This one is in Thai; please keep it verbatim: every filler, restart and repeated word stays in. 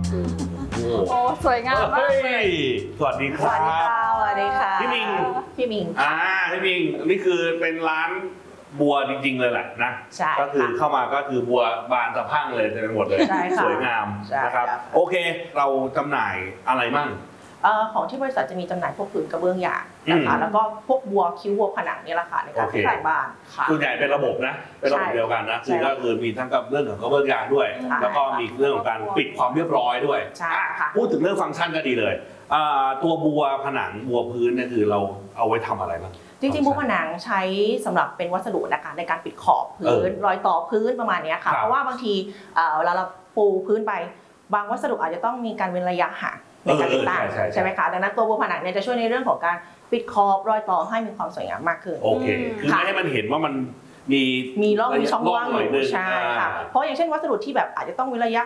โอ้สวยงามมากเลยสวัสดีครับสวัสดีค่ะพี่มิงพี่มิงอ่าพี่มิงนี่คือเป็นร้านบัวจริงๆเลยแหละนะก็คือเข้ามาก็คือบัวบานสะพั่งเลยเต็มไปหมดเลยสวยงามนะครับโอเคเราจำหน่ายอะไรมั่งของที่บริษัทจะมีจำหน่ายพวกผืนกระเบื้องยางนะคะแล้วก็พวกบัวคิ้วบัวผนังนี่แหละค่ะในการใส่บ้านค่ะส่วนใหญ่เป็นระบบนะเป็นระบบเดียวกันนะคือก็คือมีทั้งกับเรื่องของกระเบื้องยางด้วยแล้วก็มีเรื่องของการปิดความเรียบร้อยด้วยพูดถึงเรื่องฟังก์ชันก็ดีเลยตัวบัวผนังบัวพื้นเนี่ยคือเราเอาไว้ทำอะไรบ้างจริงๆบัวผนังใช้สำหรับเป็นวัสดุนะคะในการปิดขอบพื้นรอยต่อพื้นประมาณนี้ค่ะเพราะว่าบางทีเวลาเราปูพื้นไปบางวัสดุอาจจะต้องมีการเว้นระยะห่างในการติดตั้งใช่ไหมคะดังนั้นตัวบัวผนังเนี่ยจะช่วยในเรื่องของการปิดขอบรอยต่อให้มีความสวยงามมากขึ้นโอเคคือไม่ให้มันเห็นว่ามันมีมีร่องมีช่องว่างอยู่ใช่ค่ะเพราะอย่างเช่นวัสดุที่แบบอาจจะต้องเว้นระยะ